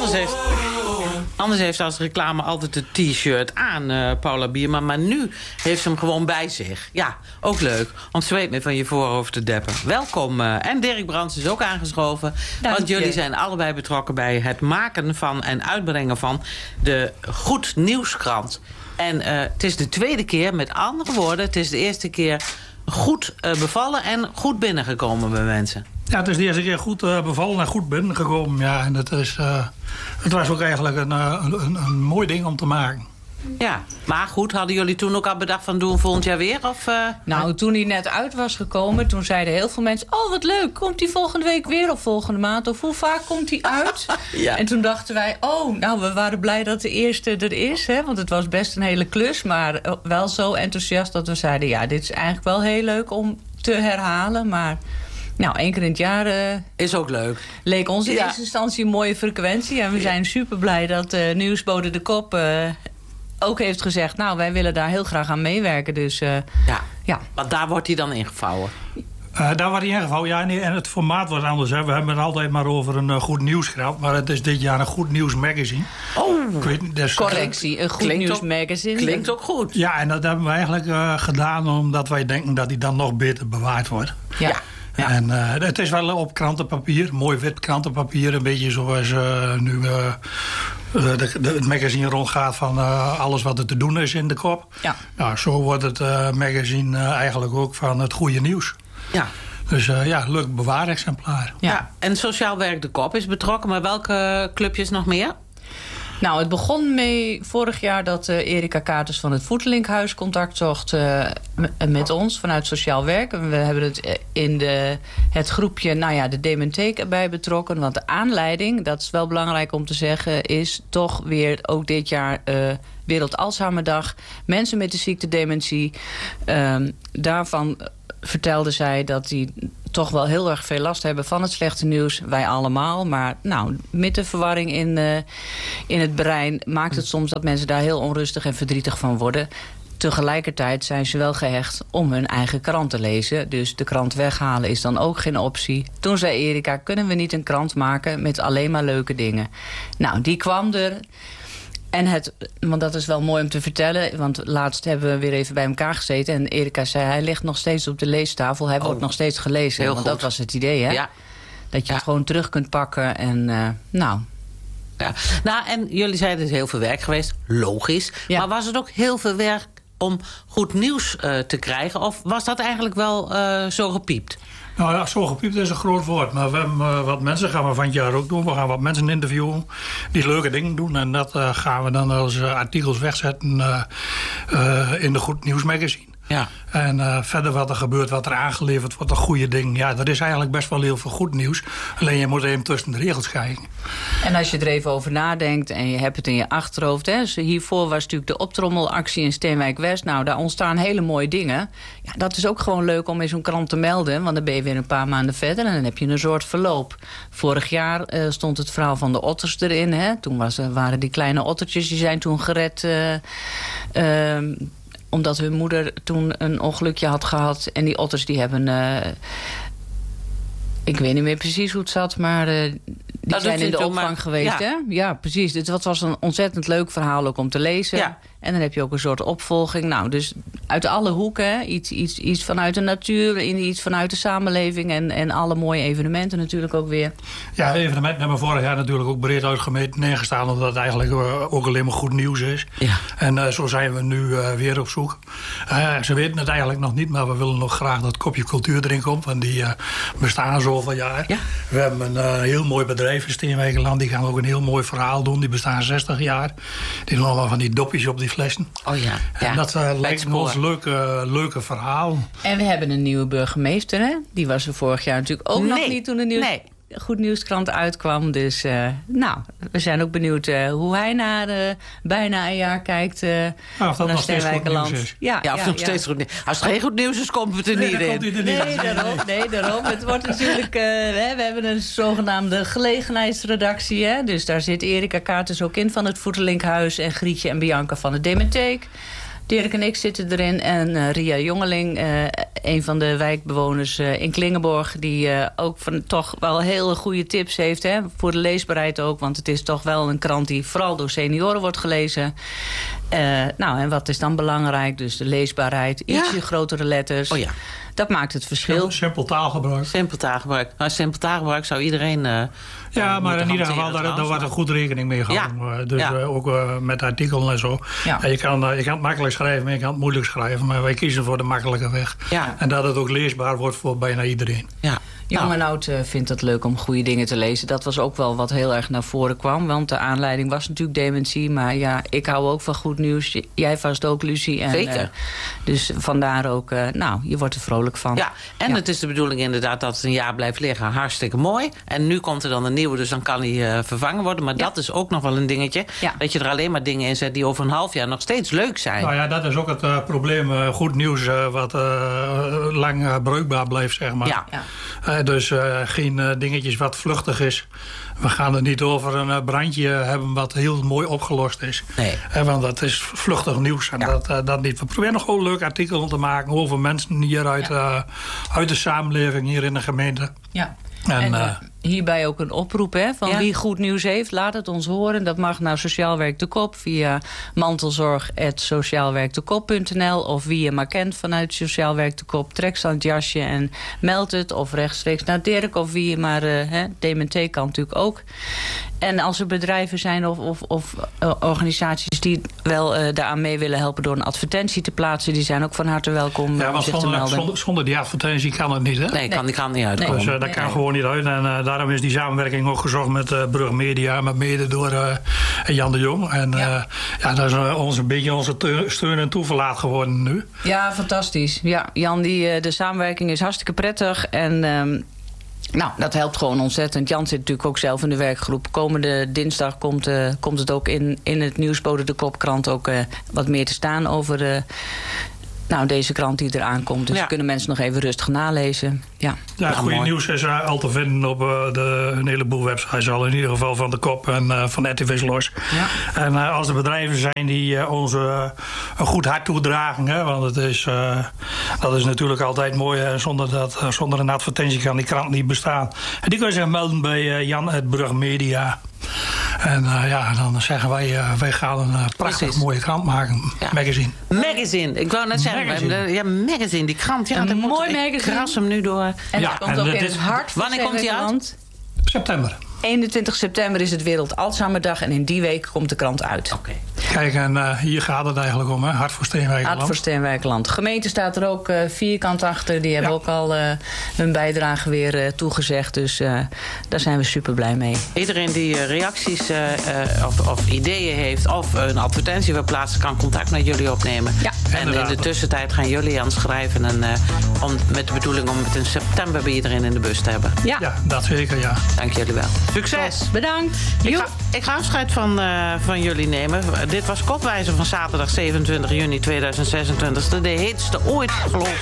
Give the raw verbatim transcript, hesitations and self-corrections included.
Anders heeft, anders heeft ze als reclame altijd het t-shirt aan, uh, Paula Bierma. Maar nu heeft ze hem gewoon bij zich. Ja, ook leuk. Om het zweet mee van je voorhoofd te deppen. Welkom. Uh, en Dirk Brands is ook aangeschoven. Dank want jullie je. zijn allebei betrokken bij het maken van en uitbrengen van de Goed Nieuwskrant. En uh, het is de tweede keer, met andere woorden, het is de eerste keer goed uh, bevallen en goed binnengekomen bij mensen. Ja, het is de eerste keer goed uh, bevallen en goed binnengekomen. Ja, en dat is, uh, het was ook eigenlijk een, uh, een, een mooi ding om te maken. Ja, maar goed, hadden jullie toen ook al bedacht van doen volgend jaar weer? Of, uh... Nou, toen hij net uit was gekomen, toen zeiden heel veel mensen, oh wat leuk, komt hij volgende week weer of volgende maand? Of hoe vaak komt hij uit? Ja. En toen dachten wij, oh, nou, we waren blij dat de eerste er is. Hè, want het was best een hele klus, maar wel zo enthousiast dat we zeiden, ja, dit is eigenlijk wel heel leuk om te herhalen, maar... Nou, één keer in het jaar... Uh, is ook leuk. Leek ons in ja. eerste instantie een mooie frequentie. En we zijn super blij dat uh, Nieuwsbode de Kop uh, ook heeft gezegd... nou, wij willen daar heel graag aan meewerken. Dus, uh, ja. ja, want daar wordt hij dan ingevouwen. Uh, daar wordt hij ingevouwen, ja. Nee, en het formaat wordt anders. Hè. We hebben het altijd maar over een uh, Goed Nieuwskrant. Maar het is dit jaar een Goed Nieuws magazine. Oh, Ik weet, dus, correctie. Een Goed Nieuws magazine. Klinkt ook goed. Ja, en dat hebben we eigenlijk uh, gedaan omdat wij denken dat hij dan nog beter bewaard wordt. Ja. ja. Ja. En uh, het is wel op krantenpapier, mooi wit krantenpapier. Een beetje zoals uh, nu uh, de, de, het magazine rondgaat van uh, alles wat er te doen is in de kop. Ja. Nou, zo wordt het uh, magazine uh, eigenlijk ook van het goede nieuws. Ja. Dus uh, ja, leuk bewaarexemplaar. Ja. ja, en Sociaal Werk de Kop is betrokken, maar welke clubjes nog meer? Nou, het begon mee vorig jaar dat uh, Erika Katers van het Voetelinkhuis contact zocht uh, met ons vanuit Sociaal Werk. En we hebben het in de, het groepje, nou ja, de Dementheek erbij betrokken. Want de aanleiding, dat is wel belangrijk om te zeggen, is toch weer ook dit jaar uh, Wereld Alzheimerdag. Mensen met de ziekte dementie. Uh, daarvan vertelde zij dat die toch wel heel erg veel last hebben van het slechte nieuws. Wij allemaal. Maar nou, met de verwarring in, uh, in het brein maakt het soms dat mensen daar heel onrustig en verdrietig van worden. Tegelijkertijd zijn ze wel gehecht om hun eigen krant te lezen. Dus de krant weghalen is dan ook geen optie. Toen zei Erika, kunnen we niet een krant maken met alleen maar leuke dingen? Nou, die kwam er. En het, want dat is wel mooi om te vertellen. Want laatst hebben we weer even bij elkaar gezeten. En Erika zei, hij ligt nog steeds op de leestafel. Hij oh. wordt nog steeds gelezen. Heel want goed. dat was het idee, hè? Ja. Dat je ja. het gewoon terug kunt pakken. En uh, nou... Ja. Nou, en jullie zeiden het is heel veel werk geweest. Logisch. Ja. Maar was het ook heel veel werk om goed nieuws uh, te krijgen? Of was dat eigenlijk wel uh, zo gepiept? Nou ja, zo gepiept is een groot woord. Maar we hebben uh, wat mensen gaan we van het jaar ook doen. We gaan wat mensen interviewen die leuke dingen doen. En dat uh, gaan we dan als uh, artikels wegzetten uh, uh, in de Goed Nieuws magazine. Ja. En uh, verder wat er gebeurt, wat er aangeleverd wordt, een goede ding. Ja, er is eigenlijk best wel heel veel goed nieuws. Alleen je moet even tussen de regels kijken. En als je er even over nadenkt en je hebt het in je achterhoofd. Hè, dus hiervoor was natuurlijk de optrommelactie in Steenwijk West. Nou, daar ontstaan hele mooie dingen. Ja, dat is ook gewoon leuk om in zo'n krant te melden. Want dan ben je weer een paar maanden verder en dan heb je een soort verloop. Vorig jaar uh, stond het verhaal van de otters erin. Hè. Toen was, uh, waren die kleine ottertjes, die zijn toen gered... Uh, uh, omdat hun moeder toen een ongelukje had gehad. En die otters die hebben... Uh, ik weet niet meer precies hoe het zat, maar uh, die dat zijn in de opvang maar, geweest. Ja. Hè? Ja, precies. Het was een ontzettend leuk verhaal ook om te lezen. Ja. En dan heb je ook een soort opvolging. Nou, dus uit alle hoeken. Iets, iets, iets vanuit de natuur, iets vanuit de samenleving. En, en alle mooie evenementen natuurlijk ook weer. Ja, evenementen hebben we vorig jaar natuurlijk ook breed uitgemeten neergestaan. Omdat het eigenlijk uh, ook alleen maar goed nieuws is. Ja. En uh, zo zijn we nu uh, weer op zoek. Uh, ze weten het eigenlijk nog niet, maar we willen nog graag dat kopje cultuur erin komt. Want die uh, bestaan zoveel jaar. Ja. We hebben een uh, heel mooi bedrijf in Steenwijkerland. Die gaan ook een heel mooi verhaal doen. Die bestaan zestig jaar. Die doen allemaal van die dopjes op die flessen. Oh ja. En ja. dat uh, lijkt me ons leuke, leuke verhaal. En we hebben een nieuwe burgemeester, hè? Die was er vorig jaar natuurlijk ook nee. nog niet toen de nieuws... Nee. Goed Nieuwskrant uitkwam. Dus uh, nou, we zijn ook benieuwd uh, hoe hij na uh, bijna een jaar kijkt uh, nou, of dat naar nog steeds goed nieuws is. Ja, ja, of ja, nog ja. steeds goed nieuws. Als het geen goed nieuws is, komt het er nee, niet in. Er niet nee, daarom, nee, daarom. Het wordt natuurlijk... Uh, we hebben een zogenaamde gelegenheidsredactie. Hè? Dus daar zit Erika Katers ook in van het Voetelinkhuis... en Grietje en Bianca van de Dementheek. Dirk en ik zitten erin en uh, Ria Jongeling uh, een van de wijkbewoners uh, in Klingenborg... die uh, ook van, toch wel hele goede tips heeft. Hè, voor de leesbaarheid ook. Want het is toch wel een krant die vooral door senioren wordt gelezen. Uh, nou, en wat is dan belangrijk? Dus de leesbaarheid, ietsje ja. grotere letters. Oh ja. Dat maakt het verschil. Simpel taalgebruik. Simpel taalgebruik. Nou, simpel taalgebruik zou iedereen... Uh, ja, maar in ieder geval, daar, daar wordt er goed rekening mee gehouden. Ja. Dus ja. Uh, ook uh, met artikelen en zo. Ja. Uh, je, kan, uh, je kan het makkelijk schrijven, maar je kan het moeilijk schrijven. Maar wij kiezen voor de makkelijke weg. Ja. En dat het ook leesbaar wordt voor bijna iedereen. Ja. Jong en oud uh, vindt het leuk om goede dingen te lezen. Dat was ook wel wat heel erg naar voren kwam. Want de aanleiding was natuurlijk dementie. Maar ja, ik hou ook van goed nieuws. Jij vast ook, Lucie. En, Zeker. Uh, dus vandaar ook, uh, nou, je wordt er vrolijk van. Ja, en ja. het is de bedoeling inderdaad dat het een jaar blijft liggen. Hartstikke mooi. En nu komt er dan een nieuwe, dus dan kan die uh, vervangen worden. Maar ja. dat is ook nog wel een dingetje. Ja. Dat je er alleen maar dingen in zet die over een half jaar nog steeds leuk zijn. Nou ja, dat is ook het uh, probleem. Uh, goed nieuws uh, wat uh, lang uh, bruikbaar blijft, zeg maar. Ja. Ja. Uh, dus uh, geen uh, dingetjes wat vluchtig is. We gaan er niet over een uh, brandje hebben wat heel mooi opgelost is. Nee. Uh, want dat is vluchtig nieuws. En ja. dat, uh, dat niet. We proberen nog gewoon leuk artikelen te maken over mensen hier uit, ja. uh, uit de samenleving, hier in de gemeente. Ja. En, en uh, hierbij ook een oproep hè, van ja. wie goed nieuws heeft. Laat het ons horen. Dat mag naar Sociaal Werk de Kop via mantelzorg at sociaalwerkdekop punt n l of wie je maar kent vanuit Sociaal Werk de Kop. Trek ze aan het jasje en meld het. Of rechtstreeks naar Dirk of wie je maar... Uh, hè, D M T kan natuurlijk ook. En als er bedrijven zijn of, of, of uh, organisaties die wel uh, daaraan mee willen helpen door een advertentie te plaatsen, die zijn ook van harte welkom. Ja, want zich zonder, te melden. Zonder, zonder die advertentie kan het niet, hè? Nee, kan, die kan niet uitkomen. Dus uh, dat nee, kan nee. gewoon niet uit. En uh, daarom is die samenwerking ook gezocht met uh, Brug Media, met mede door uh, Jan de Jong. En ja, uh, ja dat is uh, ons een beetje onze te- steun en toeverlaat geworden nu. Ja, fantastisch. Ja, Jan, die, uh, de samenwerking is hartstikke prettig. En um, nou, dat helpt gewoon ontzettend. Jan zit natuurlijk ook zelf in de werkgroep. Komende dinsdag komt, uh, komt het ook in, in het Nieuwsbode de Kopkrant ook uh, wat meer te staan over uh, nou, deze krant die eraan komt. Dus ja. kunnen mensen nog even rustig nalezen. Ja, ja het goede nieuws is uh, al te vinden op uh, de, een heleboel websites al. In ieder geval van de Kop en uh, van R T V's Los. Ja. En uh, als er bedrijven zijn die uh, ons uh, een goed hart toedragen. Hè, want het is, uh, dat is natuurlijk altijd mooi. Hè, zonder, dat, uh, zonder een advertentie kan die krant niet bestaan. En die kun je zich melden bij uh, Jan uit Brug Media. En uh, ja, dan zeggen wij, uh, wij gaan een uh, prachtig Precies. mooie krant maken. Ja. Magazine. Magazine. Ik wou net zeggen, magazine. Ja, magazine, die krant. Ja, een mooi magazine. Ik kras hem nu door. En ja, dat komt en ook in het hart van Wanneer komt hij uit? September. eenentwintig september is het Wereld Alzheimerdag en in die week komt de krant uit. Oké. Okay. Kijk, en uh, hier gaat het eigenlijk om, hè? Hart voor Steenwijkerland. Hart voor Steenwijkerland. De gemeente staat er ook uh, vierkant achter. Die hebben ja. ook al uh, hun bijdrage weer uh, toegezegd. Dus uh, daar zijn we super blij mee. Iedereen die uh, reacties uh, uh, of, of ideeën heeft of een advertentie wil plaatsen, kan contact met jullie opnemen. Ja. En inderdaad. In de tussentijd gaan jullie aan het schrijven. En, uh, om, met de bedoeling om het in september bij iedereen in de bus te hebben. Ja, ja dat zeker, ja. Dank jullie wel. Succes. Bedankt. Ik ga, ik ga afscheid van, uh, van jullie nemen. Dit was Kopwijzer van zaterdag zevenentwintig juni tweeduizend zesentwintig. De heetste ooit, geloof